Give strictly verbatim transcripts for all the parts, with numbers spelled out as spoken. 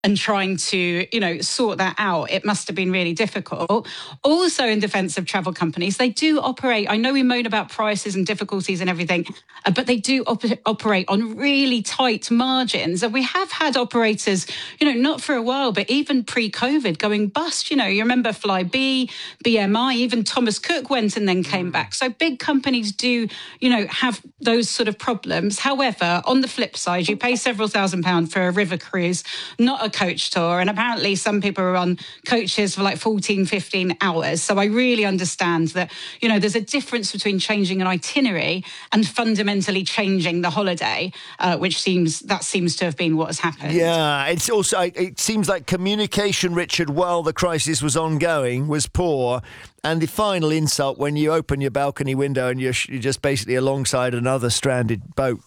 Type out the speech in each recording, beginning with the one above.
and trying to, you know, sort that out. It must have been really difficult. Also, in defense of travel companies, they do operate, I know we moan about prices and difficulties and everything, uh, but they do op- operate on really tight margins. And we have had operators, you know, not for a while, but even pre-COVID going bust. You know, you remember Flybe, B M I, even Thomas Cook went and then came back. So big companies do, you know, have those sort of problems. However, on the flip side, you pay several thousand pounds for a river cruise, not a coach tour, and apparently some people are on coaches for like fourteen, fifteen hours. So I really understand that, you know, there's a difference between changing an itinerary and fundamentally changing the holiday, uh, which seems that seems to have been what has happened. Yeah, it's also it seems like communication, Richard, while the crisis was ongoing, was poor. And the final insult when you open your balcony window and you're, you're just basically alongside another stranded boat.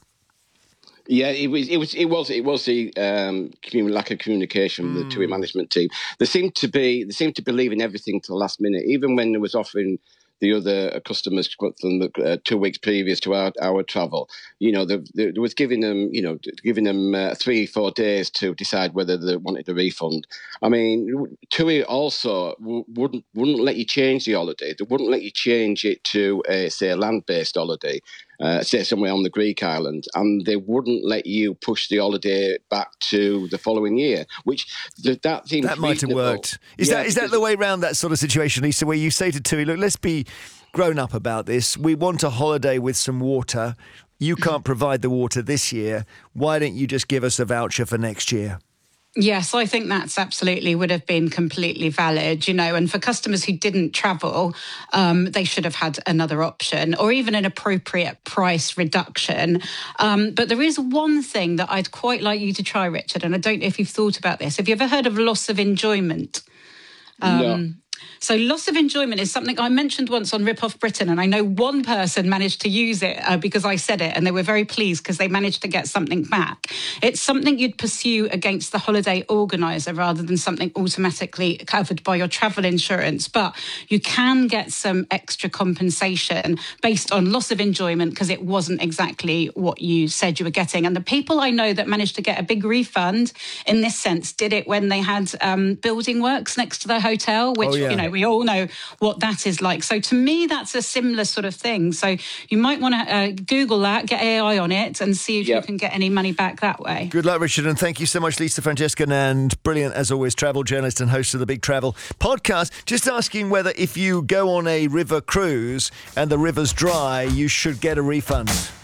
Yeah, it was. It was. It was. It was the um, lack of communication with mm. the TUI management team. They seemed to be. They seemed to be leaving everything to the last minute, even when there was offering the other customers from the uh, two weeks previous to our, our travel. You know, they, they, they was giving them, you know, giving them uh, three, four days to decide whether they wanted a refund. I mean, TUI also w- wouldn't wouldn't let you change the holiday. They wouldn't let you change it to a, say, a land-based holiday. Uh, say somewhere on the Greek island, and they wouldn't let you push the holiday back to the following year, which th- that seems that might have worked. Is yeah, that is that the way around that sort of situation, Lisa, where you say to TUI, look, let's be grown up about this. We want a holiday with some water. You can't provide the water this year. Why don't you just give us a voucher for next year? Yes, I think that's absolutely would have been completely valid, you know, and for customers who didn't travel, um, they should have had another option or even an appropriate price reduction. Um, but there is one thing that I'd quite like you to try, Richard, and I don't know if you've thought about this. Have you ever heard of loss of enjoyment? Um, no. So loss of enjoyment is something I mentioned once on Rip Off Britain, and I know one person managed to use it uh, because I said it, and they were very pleased because they managed to get something back. It's something you'd pursue against the holiday organiser rather than something automatically covered by your travel insurance. But you can get some extra compensation based on loss of enjoyment because it wasn't exactly what you said you were getting. And the people I know that managed to get a big refund in this sense did it when they had um, building works next to their hotel, which, oh, yeah. you know, we all know what that is like. So to me, that's a similar sort of thing. So you might want to uh, Google that, get A I on it and see if yep. you can get any money back that way. Good luck, Richard. And thank you so much, Lisa Francescan, and brilliant, as always, travel journalist and host of the Big Travel podcast. Just asking whether if you go on a river cruise and the river's dry, you should get a refund.